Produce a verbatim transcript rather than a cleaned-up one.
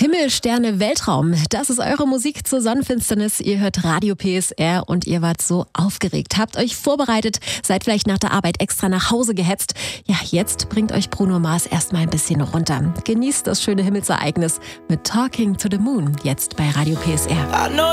Himmel, Sterne, Weltraum, das ist eure Musik zur Sonnenfinsternis. Ihr hört Radio P S R und ihr wart so aufgeregt. Habt euch vorbereitet, seid vielleicht nach der Arbeit extra nach Hause gehetzt. Ja, jetzt bringt euch Bruno Mars erstmal ein bisschen runter. Genießt das schöne Himmelsereignis mit Talking to the Moon, jetzt bei Radio P S R.